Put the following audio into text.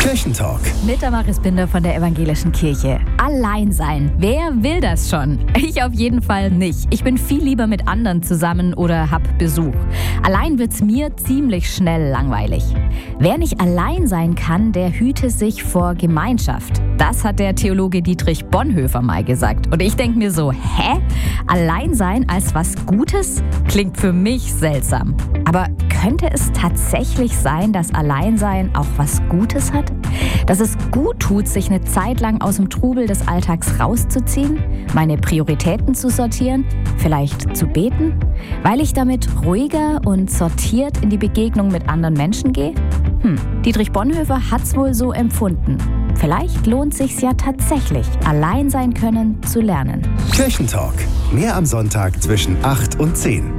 Kirchentalk. Mit Damaris Binder von der Evangelischen Kirche. Allein sein. Wer will das schon? Ich auf jeden Fall nicht. Ich bin viel lieber mit anderen zusammen oder hab Besuch. Allein wird's mir ziemlich schnell langweilig. Wer nicht allein sein kann, der hüte sich vor Gemeinschaft. Das hat der Theologe Dietrich Bonhoeffer mal gesagt. Und ich denke mir so, Allein sein als was Gutes? Klingt für mich seltsam. Aber könnte es tatsächlich sein, dass Alleinsein auch was Gutes hat? Dass es gut tut, sich eine Zeit lang aus dem Trubel des Alltags rauszuziehen, meine Prioritäten zu sortieren, vielleicht zu beten, weil ich damit ruhiger und sortiert in die Begegnung mit anderen Menschen gehe? Dietrich Bonhoeffer hat's wohl so empfunden. Vielleicht lohnt sich's ja tatsächlich, allein sein können zu lernen. Kirchentalk. Mehr am Sonntag zwischen 8 und 10.